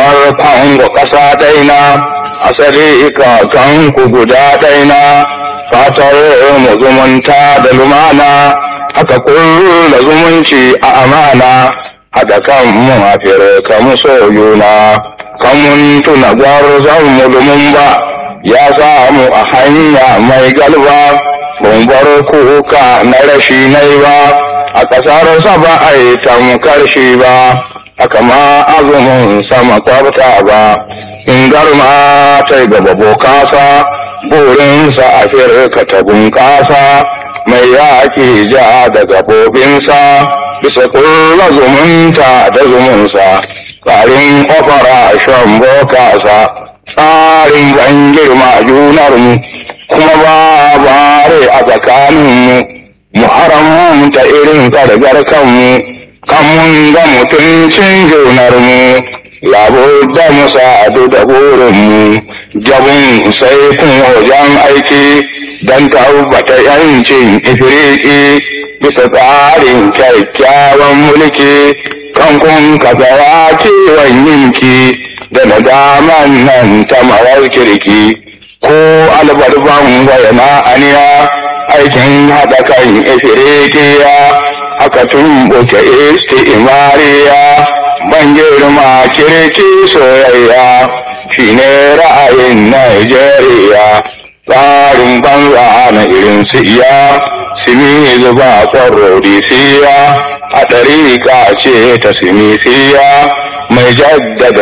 farkon ga ƙasa daina asali kakan ku guda daina fatar mu zumunta da lumana haka kulla zumunci a amana haɗa kan mu afirka mu soyuna kan mun tuna gwarzon mu lumun ba ya samu a hanya mai galba bar kuka na rashi nai ba a ƙasar sa ba a yi tamkar shi ba haka ma azumin sama kwabta ba in garma ta gaba bokasa burinsa afirka ta bunƙasa mai yaƙi ja da gabobinsa bisa kulla zumunta da zumunsa tsarin operation bokasa tsarin ban girma junarmu kuma ba bare a tsakaninmu mu haramta irin gargar kanmu kan mun ga mutuncin junarmu labudda mu sa'adu da burinmu jabun sai kun wajen aiki don tabbata yancin ifiriki bisa tsarin kyakkyawan mulki kan kun kasawa kewan yinki da nadaman nan ta mawar kirki ko albarban bayana aniya aikin haɗa kan ifirikiya aka tumbuke imariya ban girma kirki soyayya shine ra'ayin Najeriya tsarin banza na irin siya simi zuba kwarrodisiya a ɗarika ce ta simisiya mai jaddada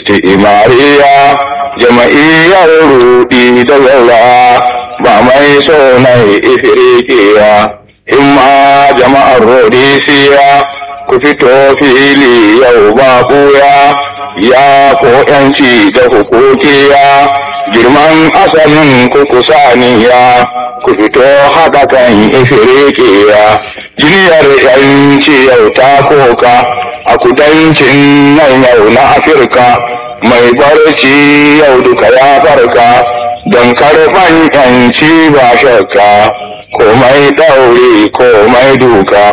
imariya jama'iyyar rudi da zaura ba mai so na ifirikiya himma jama'ar rodisiya ku fito fili yau ba ɓuya ya ko yanci da hukukiya girman asalin ku kusaniya ku fito haɗa kan ifirikiya jiniyar yanci yau ta koka a kudancin nan yau na afirka mai barci yau duka ya farka don karfan yanci ba shakka komai ɗauri komai duka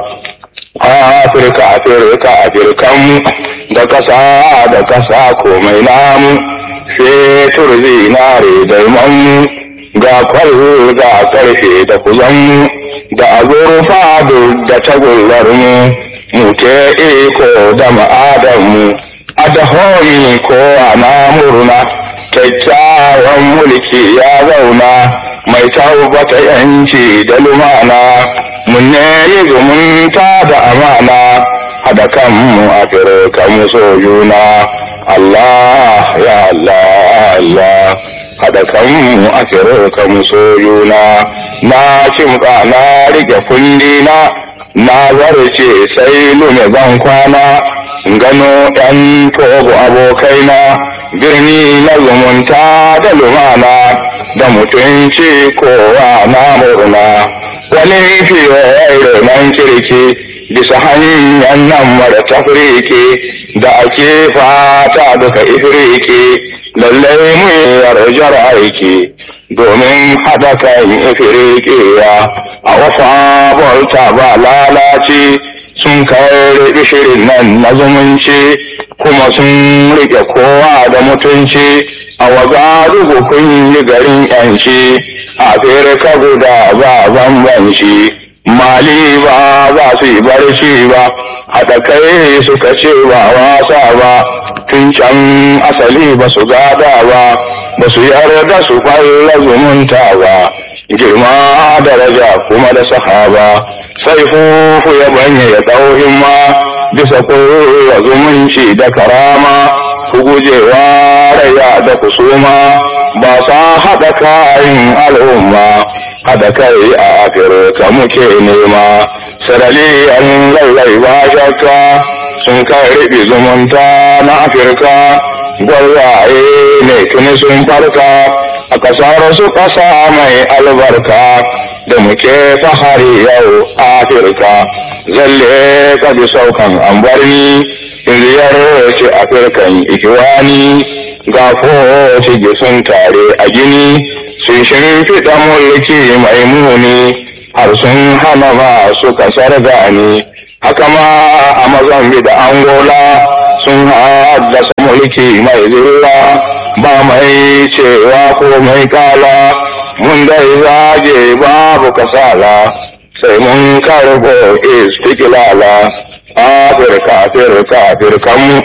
afirkanmu da kasa komai namu fetur zinare da imanmu ga kwallo ga karfe da kuzanmu da azurfa da tagullarmu mu ke iko da ma'adanmu a da hori ko ana murna kyakkyawan mulki ya zauna mai taubata yanci da lumana mun ne zumunta da amana haɗa kanmu afirka mu soyuna Allah ya Allah Allah haɗa kanmu afirka mu soyuna na kimka na rike kundina na zarce sai lume ban kwana gano ɗan togo abokaina birni na zumunta da lumana da mutunci kowa na murna wani fiye nan kirki bisa hanyar nan mara tafriki da ake fata duka ifiriki lallai mu yarjar aiki domin haɗa kan ifirikiya a wasa bolta ba lalaci sun kai bishirin nan na zumunci kuma sun rike kowa da mutunci a waga dubu kun yi garin yanci afirka guda ba bambanci mali ba za su yi barci ba haɗa kai suka ce ba wasa ba tun can asali ba su gada ba su yarda su kwalla zumunta ba girma daraja kuma da sahaba sai fufu ya banye ya ɗau himma bisa kowa zumunci da karama ku gujewa raya da kusuma ba sa haɗa kayan al'umma haɗa kai a afirka muke nema sarari an lallai ba shakka sun karɓi zumunta na afirka gwarwaye ne tuni sun farka a ƙasar su ƙasa mai albarka da muke fahari yau afirka zalle ka bi saukan ambarni in ziyarci afirkan ikiwani ga shige sun tare a gini sun shimfiɗa mulki mai muni har sun hana masu kasar gani haka ma a Mozambique da Angola sun haddasa mulki mulki mai zilla ba mai cewa ko mai kala mun dai zage babu kasala sai mun karbo istiklala Afirka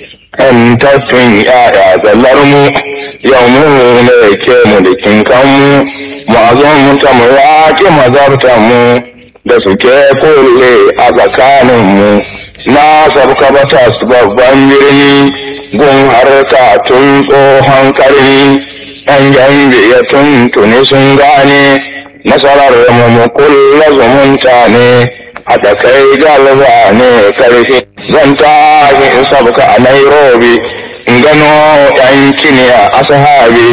‘yantattun ‘ya'ya zallarmu, yau mu ne ke mulkin kanmu, mazan mu yaƙi mazartanmu da suke kulle a tsakaninmu. Na sabka batas babban birni, gun harka tun tsohon karni, ‘yan jambiya tuntuni sun gane, nasarar mu kulla zumunta ne, haɗa kai galba ne karfi. Zan tashi in sabka a Nairobi, in gano ‘yan kiniya a sahabi,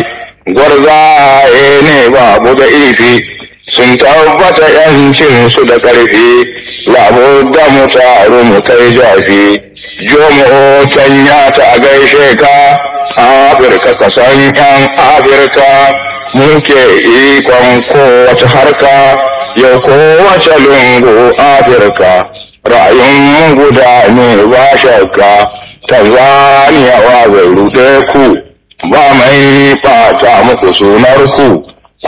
gwarzaye ne babu da ifi, sun tabbata ‘yancin su da ƙarfi, labudda mu taru mu kai jafi. Jomo Kenya ta gaishe ka, Afirka kasan ‘yan Afirka, muke ikon kowace harka, yau kowace lungu Afirka. Ra'ayin guda ne ba shakka, Tanzania wa zai ruɗe ku, ba mai fata muku sunar ku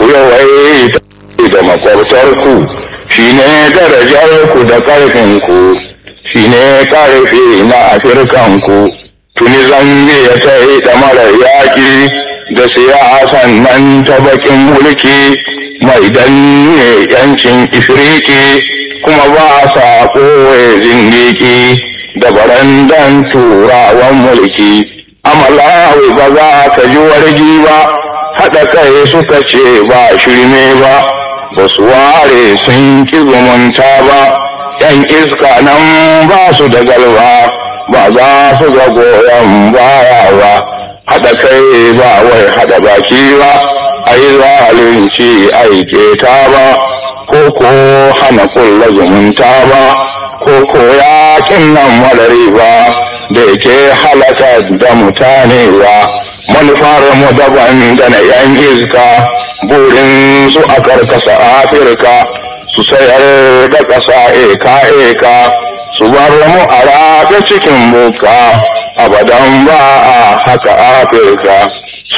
yawai da makwabtar shi ne darajar ku da ƙarfin ku, shi ne ƙarfi na Afirkan ku. Tuni Zambiya ta yi ɗamarar yaƙi da siyasan nan ta bakin mulki, mai danne yancin Ifiriki. Kuma ba sa ɓoye zindiki da barandan turawan mulki. Amalawi ba za ka ji wargi ba, haɗa kai suka ce ba shirme ba, ba su ware sun ki zumunta ba. ‘Yan iska nan ba su da galba, ba za su ga goyon baya ba. Haɗa kai ba wai haɗa baki ba, a yi zalunci aike ta ba. Ko hana kulla zumunta ba, ko yakin nan madari ba, da yake halaka da mutane ba. Manufar mu daban da na ‘yan iska, burin su a karkasa Afirka, su sayar da ƙasa eka-eka, su bar mu a rafe cikin buka, abadan ba a haka Afirka.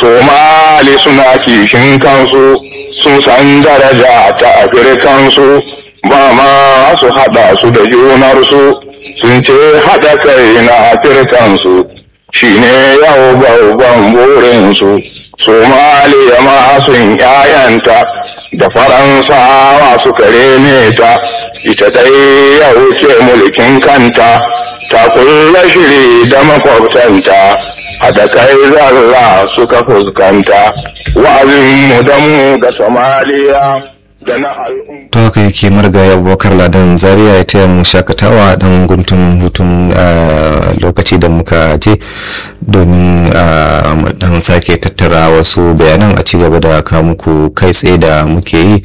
Somali suna kishin kansu, sun san daraja ta Afirkansu, ba ma su haɗa su da junarsu, sun ce haɗa kai na Afirkansu, shi ne yau babban burinsu. Somaliya ma sun ‘ya'yanta da Faransawa suka rene ta, ita dai yau ce mulkin kanta, ta kulla shiri da makwabtanta. Haɗa kai zalla suka fuskanta, wa'azinmu da mu da Somaliya da na al'umma. To haka yake marigaya Abubakar Ladan Zaria ya taya mu shakatawa dan guntun hutun lokaci da muka je domin dan sake tattara wasu bayanan a cigaba da kawo muku kai tsaye da muke yi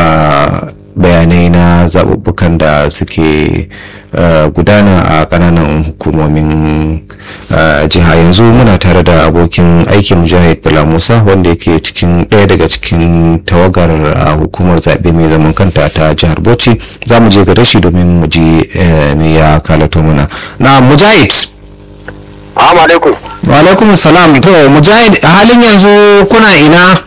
bayanai na zaɓuɓɓukan da suke gudana a ƙananan hukumomin jiha. Yanzu muna tare da abokin aikin Mujahid Bala Musa wanda yake cikin ɗaya daga cikin tawagar hukumar zaɓe mai zaman kanta ta jihar Bauchi. Za mu je gare shi domin mu ji me ya kalato mana. Na Mujahid. Assalamu alaikum. Wa alaikum salam. To Mujahid, halin yanzu kuna ina?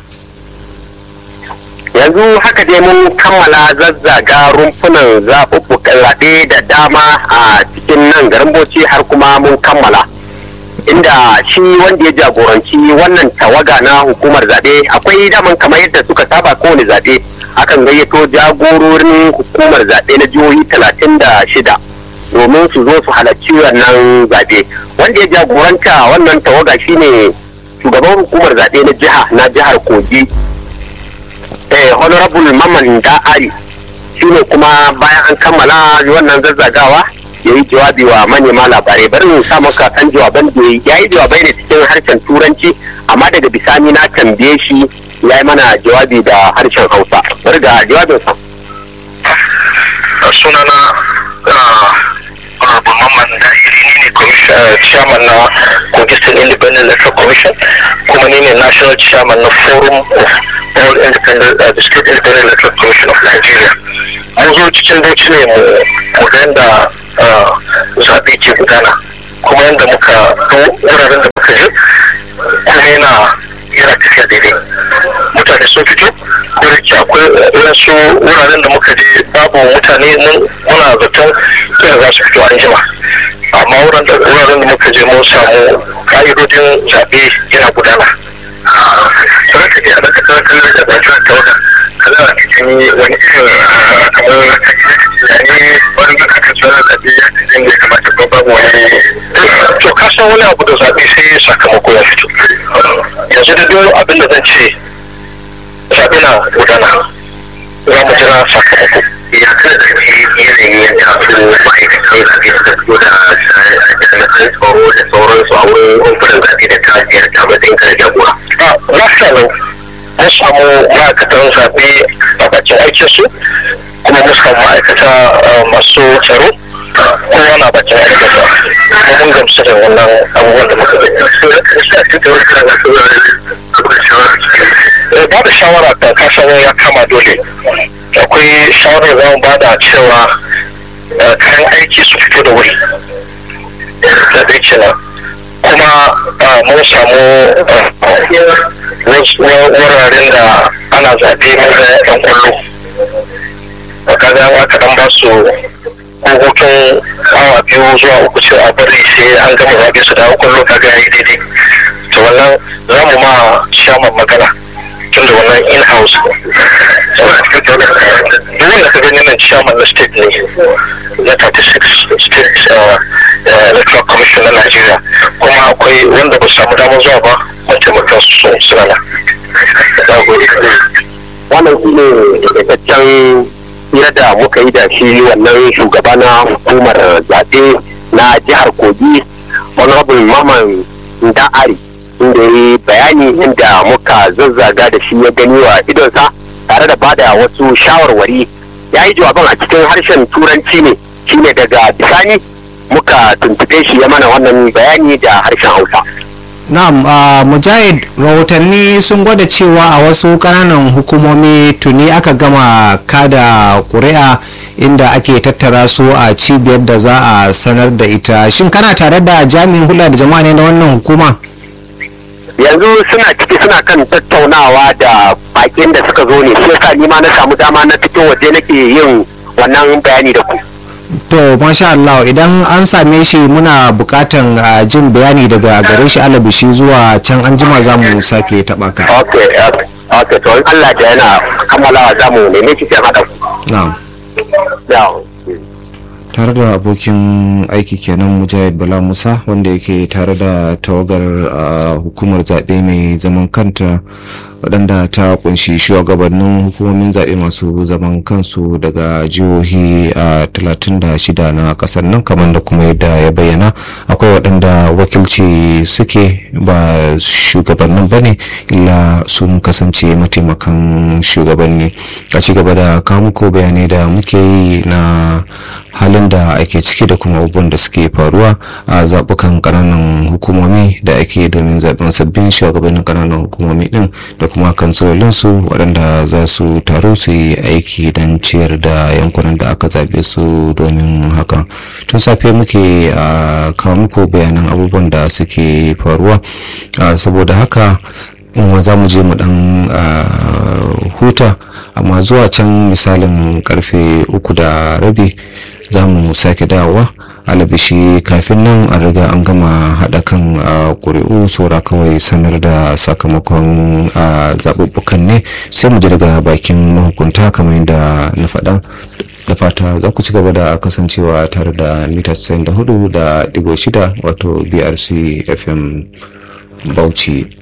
Yanzu haka dai mun kammala zazzaga rumfunan zaɓuɓɓukan zaɓe da dama a cikin nan garin Bauchi har kuma mun kammala. Inda shi wanda ya jagoranci wannan tawaga na hukumar zaɓe akwai daman kamar yadda suka saba kowane zaɓe akan gayyato jagororin hukumar zaɓe na jihohi 36 domin su zo su halarci wannan zaɓe. Wanda ya jagoranta wannan tawaga shine shugaban hukumar zaɓe na jihar Kogi. Honorable Mamman Da'ari shine kuma bayan an kammala wannan zazzagawa ya yi jawabi wa manema labarai. Bari mu sa maka kan jawaban da ya yi jawabai ne cikin harshen Turanci, amma daga bisani na tambaye shi ya yi mana jawabi da harshen Hausa. Bari ga jawabinsa. Sunana Honorable Mamman Da'ari, ni ne chairman na Kogi State Independent Electoral Commission, kuma ni ne national chairman na Forum of All Independent the State Independent Electoral Commission of Nigeria. An zo cikin Bauchi ne mu ga yadda zaɓe ke gudana, kuma yadda muka ga wuraren da muka komai yana tafiya daidai. Mutane sun fito, ko da ke akwai wasu wuraren da muka je babu mutane muna zaton kila za su fito an jima. Amma wuraren da muka je mun samu ka'idodin zaɓe yana gudana. Sai ka je a daga kallon da zaɓe ta wata kana cikin wani irin kamar tunani wani da aka tsara zaɓe yadda ya kamata ko babu wani to ka san wani abu da zaɓe sai sakamako ya fito. Yanzu da duk abin da zan ce zaɓe na gudana za mu jira sakamako. Ya kana da yanayi yadda su ma'aikatan zaɓe suka fito da jami'an tsaro da sauransu a wurin rumfunan zaɓe da ta ziyarta matsayin kan jagora. Lafiya lau mun samu ma'aikatan zaɓe a bakin aikinsu kuma mun samu ma'aikata masu tsaro kowa na bakin aikinsa kuma mun gamsu da wannan abubuwan da muka gani. Ba da shawara kan kasan ya kama dole. Akwai shawarar za mu ba da cewa kayan aiki su fito da wuri da dai kenan kuma mun samu wuraren da ana zaɓe mun ga yan kwallo kaga aka dan ba su hutun awa 2 zuwa 3 sai a bari sai an gama zaɓe su dawo kwallo kaga yayi daidai to wannan za mu ma shaman magana tun da wannan in-house duk wanda ka gani nan chairman na state ne na 36 state electoral commission na Nigeria kuma akwai wanda ba samu damar zuwa ba mataimakan su suna nan. Wannan shi ne takaitaccen hira da muka yi da shi wannan shugaba na hukumar zaɓe na jihar Kogi honorable Maman Nda'ari inda ya yi bayani inda muka zazzaga da shi ya gani wa idonsa tare da bada wasu shawarwari. Ya yi jawaban a cikin harshen turanci ne shine daga bisani muka tuntube shi ya mana wannan bayani da harshen Hausa. Na'am, Mujahid, rahotanni sun gwada cewa a wasu ƙananan hukumomi tuni aka gama kada ƙuri'a inda ake tattara su a cibiyar da za a sanar da ita. Shin kana tare da jami'in hulɗa da jama'a ne na wannan hukuma? Yanzu suna ciki suna kan tattaunawa da bakin da suka zo ne, sai yasa ni ma na samu dama na fito waje nake yin wannan bayani da ku. To masha Allah, idan an same shi muna bukatan jin bayani daga gare shi alabishi zuwa can an jima za mu sake taɓa ka. Okay, to in Allah da yana kammalawa za mu neme shi sai haɗa. Na'am. Tare da abokin aiki kenan Mujahid Bala Musa wanda yake tare da tawagar hukumar zaɓe mai zaman kanta waɗanda ta kunshi shugabannin hukumomin zaɓe masu zaman kansu daga jihohi 36 na ƙasar nan, kamar da kuma yadda ya bayyana akwai waɗanda wakilci suke ba shugabannin ba ne illa sun kasance mataimakan shugabanni. A ci gaba da kawo muku bayanai da muke yi na halin da ake ciki da kuma abubuwan da suke faruwa a zaɓukan ƙananan hukumomi da ake domin zaɓen sabbin shugabannin ƙananan hukumomi ɗin da kuma kansulolinsu waɗanda za su taru su yi aiki don ciyar da yankunan da aka zaɓe su domin hakan. Tun safe muke kawo muku bayanan abubuwan da suke faruwa, saboda haka in za mu je mu dan huta, amma zuwa can misalin karfe 3:30 za mu sake dawowa alabishi. Kafin nan a riga an gama haɗa kan ƙuri'u, saura kawai sanar da sakamakon zaɓuɓɓukan ne sai mu ji daga bakin mahukunta kamar yadda na faɗa. Da fata za ku ci gaba da kasancewa tare da mita 94.6 wato BRC FM Bauchi.